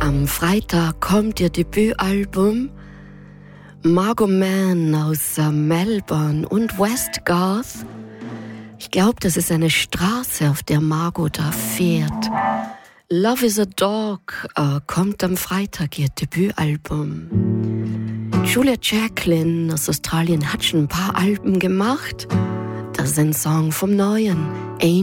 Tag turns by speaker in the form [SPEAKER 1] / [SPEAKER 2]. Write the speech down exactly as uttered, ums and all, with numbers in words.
[SPEAKER 1] Am Freitag kommt ihr Debütalbum. Margot Man aus äh, Melbourne und Westgarth. Ich glaube, das ist eine Straße, auf der Margot da fährt. Love is a Dog äh, kommt am Freitag, ihr Debütalbum. Julia Jacqueline aus Australien hat schon ein paar Alben gemacht. Das ist ein Song vom Neuen. Ain't